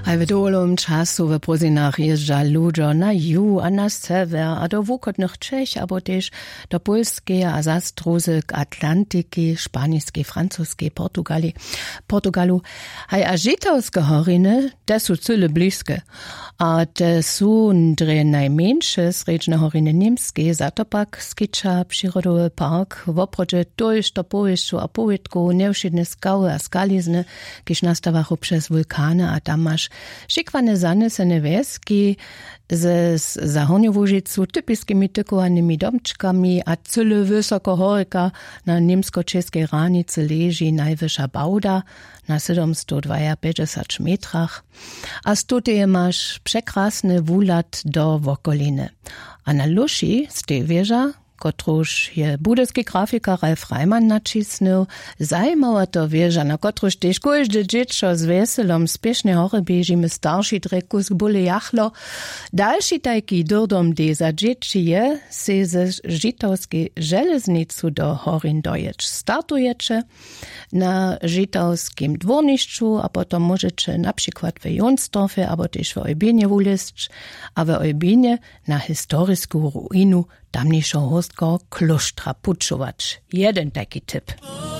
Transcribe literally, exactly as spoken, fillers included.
A v dolom času v Prozinách jeżdża ludzo na ju a na sever, a do wukodnych Czech, abo też do Polskie, a zastruzek Atlantyki, Španiskie, Francuskie, Portugali, Portugalu. Haj a žitavske horiny, te su cyle bliskie, a te su dre najmniejsze srečne horiny niemskie, zatopak skicza przyrodowy park, w oprodzie dojść do powieściu a powiedku, nieuszydne skały a skalizny, kiż nastawachu przez wulkany, a tam masz šikwane zanesene wieski z Zahornjowožicu typiskimi tykowanymi domčkami a cyle wysoko horika na niemsko-českej ranicy leży najwyższa bauda na siedemsto päťdesiat metrach. A stutej masz przekrasny wulat do wokoliny. A na luši z tej wieża, kotruž je budyski grafiker Ralf Reimann nacisnil, zajmowa to wieża, na kotruž tež kojždy džečo z veselom spiešne hore bežimy starší drekus bule jachlo. Další tajki durdom de za džeči je, se ze žitavskiej železnicu do horin doječ startuječe na žitavskim dvornišću, a potom możecie na przykład w Jonsdorfie, abo tež v Ojbinje wulisć, a w Ojbinje na historysku ruinu tamniejszą hostko kloštra pučovač. Jeden taki tip.